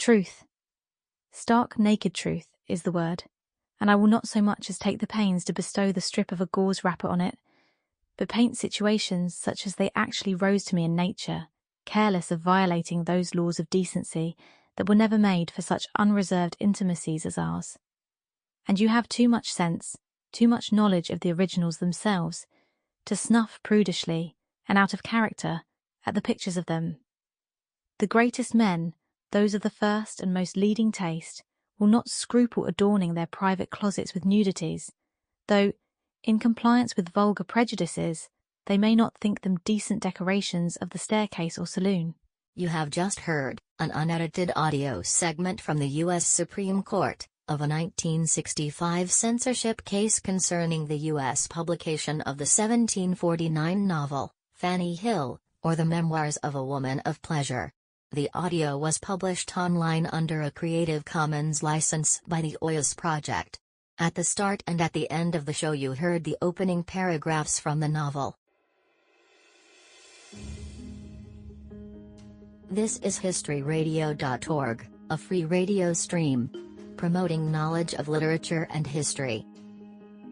Truth. Stark naked truth is the word, and I will not so much as take the pains to bestow the strip of a gauze wrapper on it, but paint situations such as they actually rose to me in nature, careless of violating those laws of decency that were never made for such unreserved intimacies as ours. And you have too much sense, too much knowledge of the originals themselves, to snuff prudishly, and out of character, at the pictures of them. The greatest men, those of the first and most leading taste, will not scruple adorning their private closets with nudities, though, in compliance with vulgar prejudices, they may not think them decent decorations of the staircase or saloon. You have just heard an unedited audio segment from the U.S. Supreme Court of a 1965 censorship case concerning the U.S. publication of the 1749 novel, Fanny Hill, or the Memoirs of a Woman of Pleasure. The audio was published online under a Creative Commons license by the OIS Project. At the start and at the end of the show you heard the opening paragraphs from the novel. This is historyradio.org, a free radio stream promoting knowledge of literature and history.